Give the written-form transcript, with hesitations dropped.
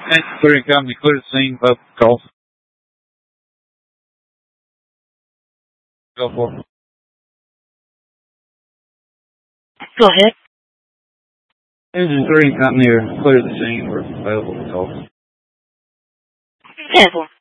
And clearing company clear the scene of call. Go for it. Go ahead. Engine clearing company or clear the scene for available calls. 10-4.